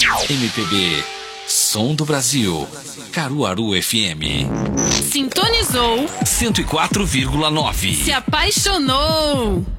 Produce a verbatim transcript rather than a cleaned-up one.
M P B, Som do Brasil. Caruaru F M. Sintonizou cento e quatro vírgula nove. Se apaixonou.